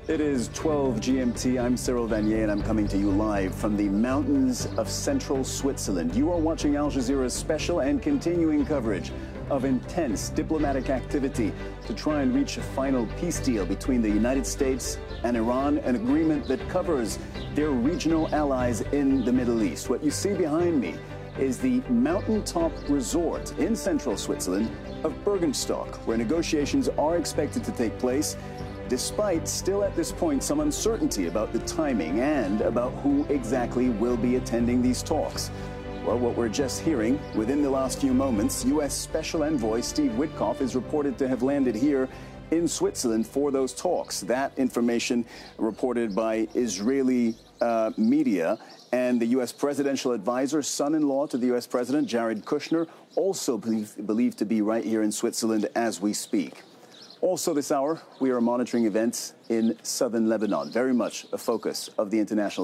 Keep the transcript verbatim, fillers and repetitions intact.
It is twelve G M T. I'm Cyril Vanier, and I'm coming to you live from the mountains of central Switzerland. You are watching Al Jazeera's special and continuing coverage of intense diplomatic activity to try and reach a final peace deal between the United States and Iran, an agreement that covers their regional allies in the Middle East. What you see behind me is the mountaintop resort in central Switzerland of Bürgenstock, where negotiations are expected to take place, despite still at this point some uncertainty about the timing and about who exactly will be attending these talks. Well, what we're just hearing, within the last few moments, U S Special Envoy Steve Witkoff is reported to have landed here in Switzerland for those talks. That information reported by Israeli uh, media. And the U S presidential advisor, son-in-law to the U S president, Jared Kushner, also believe, believed to be right here in Switzerland as we speak. Also this hour, we are monitoring events in southern Lebanon, very much a focus of the international